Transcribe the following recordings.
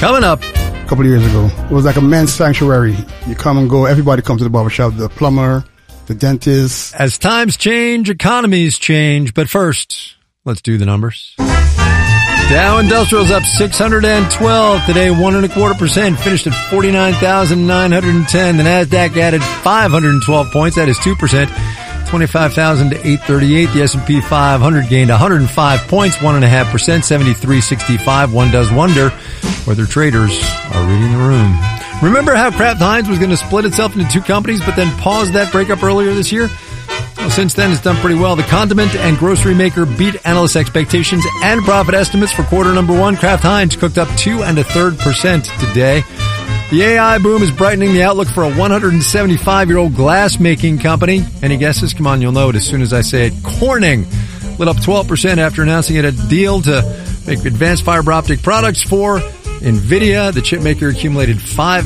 Coming up. A couple of years ago, it was like a men's sanctuary. You come and go. Everybody comes to the barbershop, the plumber, the dentist. As times change, economies change. But first, let's do the numbers. Dow Industrial's up 612 today, 1.25%, finished at 49,910. The Nasdaq added 512 points. That is 2%. 25,000 to 838. The S&P 500 gained 105 points, 1.5%, 73.65. One does wonder whether traders are reading the room. Remember how Kraft Heinz was going to split itself into two companies, but then paused that breakup earlier this year? Well, since then, it's done pretty well. The condiment and grocery maker beat analyst expectations and profit estimates for quarter number one. Kraft Heinz cooked up 2 1/3% today. The AI boom is brightening the outlook for a 175-year-old glass-making company. Any guesses? Come on, you'll know it as soon as I say it. Corning lit up 12% after announcing it a deal to make advanced fiber optic products for NVIDIA. The chip maker accumulated 5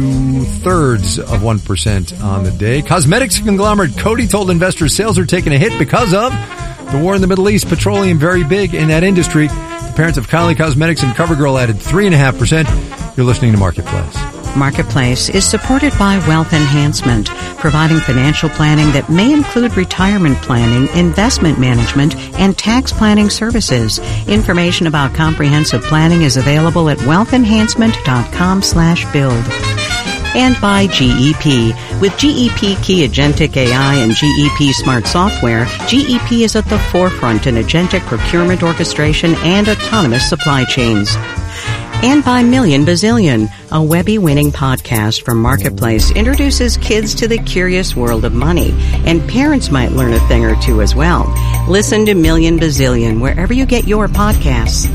2/3% on the day. Cosmetics conglomerate Coty told investors sales are taking a hit because of the war in the Middle East. Petroleum very big in that industry. The parents of Kylie Cosmetics and CoverGirl added 3.5%. You're listening to Marketplace. Marketplace is supported by Wealth Enhancement, providing financial planning that may include retirement planning, investment management, and tax planning services. Information about comprehensive planning is available at wealthenhancement.com/build. And by GEP. With GEP Key Agentic AI and GEP Smart Software, GEP is at the forefront in agentic procurement orchestration and autonomous supply chains. And by Million Bazillion, a Webby-winning podcast from Marketplace introduces kids to the curious world of money, and parents might learn a thing or two as well. Listen to Million Bazillion wherever you get your podcasts.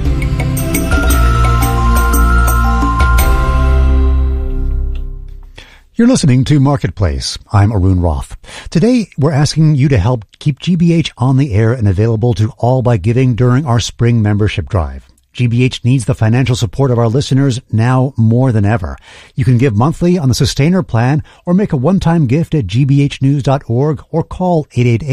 You're listening to Marketplace. I'm Arun Roth. Today, we're asking you to help keep GBH on the air and available to all by giving during our spring membership drive. GBH needs the financial support of our listeners now more than ever. You can give monthly on the Sustainer plan or make a one-time gift at gbhnews.org or call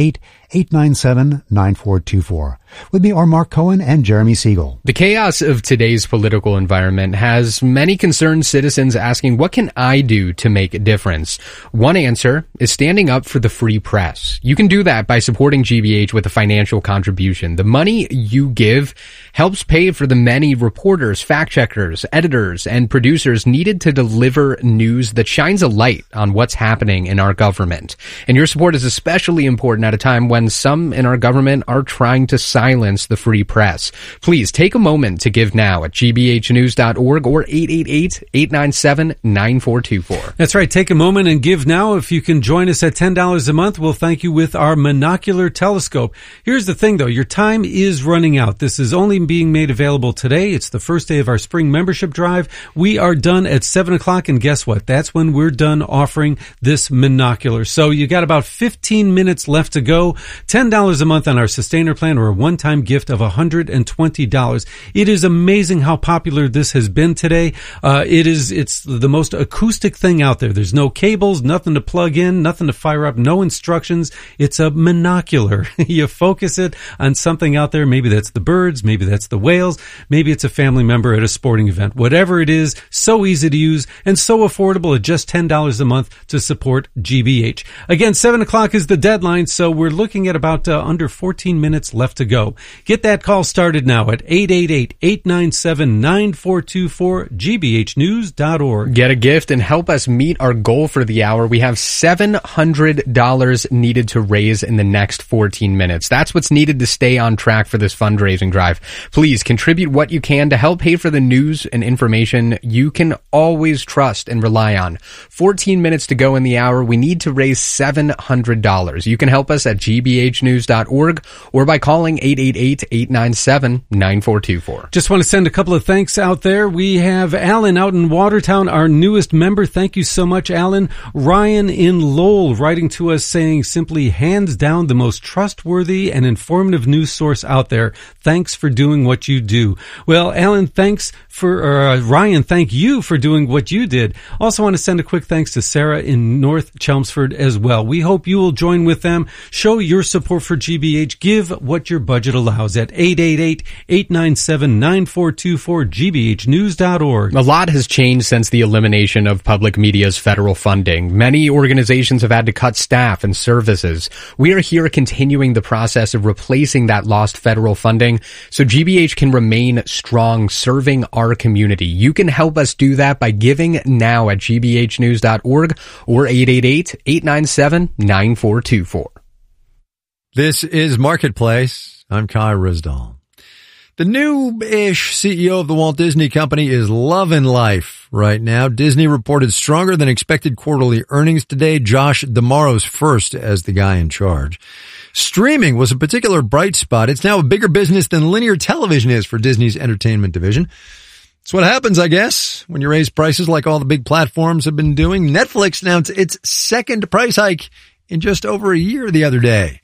888-897-9424. With me are Mark Cohen and Jeremy Siegel. The chaos of today's political environment has many concerned citizens asking, what can I do to make a difference? One answer is standing up for the free press. You can do that by supporting GBH with a financial contribution. The money you give helps pay for the many reporters, fact-checkers, editors, and producers needed to deliver news that shines a light on what's happening in our government. And your support is especially important at a time when some in our government are trying to silence the free press. Please take a moment to give now at gbhnews.org or 888-897-9424. That's right. Take a moment and give now. If you can join us at $10 a month, we'll thank you with our monocular telescope. Here's the thing, though. Your time is running out. This is only being made available today. It's the first day of our spring membership drive. We are done at 7 o'clock, and guess what? That's when we're done offering this monocular. So you got about 15 minutes left to go. $10 a month on our Sustainer plan or a one-time gift of $120. It is amazing how popular this has been today. It's the most acoustic thing out there. There's no cables, nothing to plug in, nothing to fire up, no instructions. It's a monocular. You focus it on something out there. Maybe that's the birds, maybe that's the whales, maybe it's a family member at a sporting event. Whatever it is, so easy to use and so affordable at just $10 a month to support GBH. Again, 7 o'clock is the deadline, so we're looking at about under 14 minutes left to go. Get that call started now at 888-897-9424, gbhnews.org. Get a gift and help us meet our goal for the hour. We have $700 needed to raise in the next 14 minutes. That's what's needed to stay on track for this fundraising drive. Please contribute what you can to help pay for the news and information you can always trust and rely on. 14 minutes to go in the hour. We need to raise $700. You can help us at gbhnews.org or by calling 888-897-9424. Just want to send a couple of thanks out there. We have Alan out in Watertown, our newest member. Thank you so much, Alan. Ryan in Lowell writing to us saying simply, hands down the most trustworthy and informative news source out there. Thanks for doing what you do. Well, Alan, Ryan, thank you for doing what you did. Also want to send a quick thanks to Sarah in North Chelmsford as well. We hope you will join with them. Show your your support for GBH. Give what your budget allows at 888-897-9424, gbhnews.org. A lot has changed since the elimination of public media's federal funding. Many organizations have had to cut staff and services. We are here continuing the process of replacing that lost federal funding so GBH can remain strong, serving our community. You can help us do that by giving now at gbhnews.org or 888-897-9424. This is Marketplace. I'm Kai Rizdal. The new-ish CEO of the Walt Disney Company is loving life right now. Disney reported stronger than expected quarterly earnings today. Josh D'Amaro's first as the guy in charge. Streaming was a particular bright spot. It's now a bigger business than linear television is for Disney's entertainment division. It's what happens, I guess, when you raise prices like all the big platforms have been doing. Netflix announced its second price hike in just over a year the other day.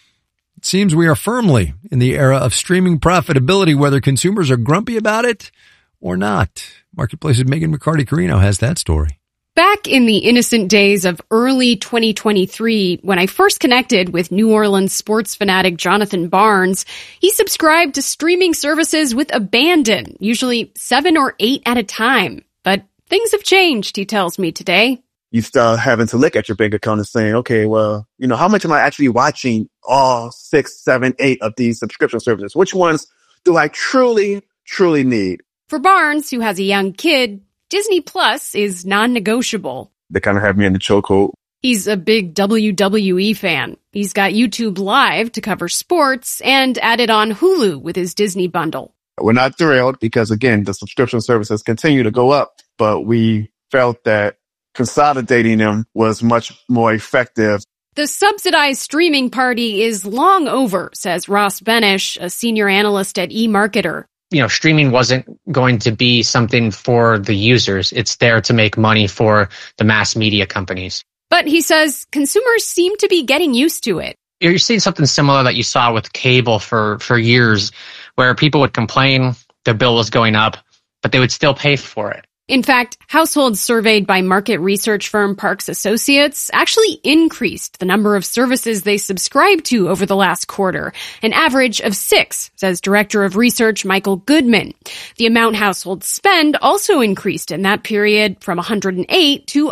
It seems we are firmly in the era of streaming profitability, whether consumers are grumpy about it or not. Marketplace's Megan McCarty-Carino has that story. Back in the innocent days of early 2023, when I first connected with New Orleans sports fanatic Jonathan Barnes, he subscribed to streaming services with abandon, usually 7 or 8 at a time. But things have changed, he tells me today. You start having to look at your bank account and saying, okay, well, how much am I actually watching all 6, 7, 8 of these subscription services? Which ones do I truly need? For Barnes, who has a young kid, Disney Plus is non-negotiable. They kind of have me in the chokehold. He's a big WWE fan. He's got YouTube Live to cover sports and added on Hulu with his Disney bundle. We're not thrilled because, again, the subscription services continue to go up, but we felt that consolidating them was much more effective. The subsidized streaming party is long over, says Ross Benish, a senior analyst at eMarketer. Streaming wasn't going to be something for the users. It's there to make money for the mass media companies. But he says consumers seem to be getting used to it. You're seeing something similar that you saw with cable for years, where people would complain their bill was going up, but they would still pay for it. In fact, households surveyed by market research firm Parks Associates actually increased the number of services they subscribe to over the last quarter, an average of 6, says Director of Research Michael Goodman. The amount households spend also increased in that period from $108 to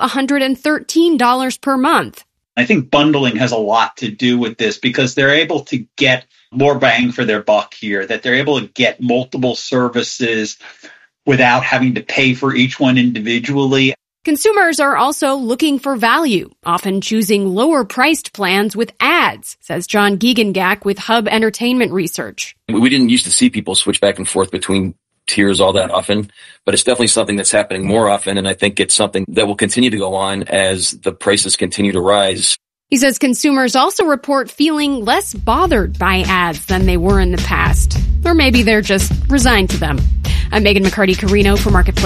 $113 per month. I think bundling has a lot to do with this because they're able to get more bang for their buck here, that they're able to get multiple services without having to pay for each one individually. Consumers are also looking for value, often choosing lower-priced plans with ads, says John Giegengak with Hub Entertainment Research. We didn't used to see people switch back and forth between tiers all that often, but it's definitely something that's happening more often, and I think it's something that will continue to go on as the prices continue to rise. He says consumers also report feeling less bothered by ads than they were in the past. Or maybe they're just resigned to them. I'm Megan McCarty-Carino for Marketplace.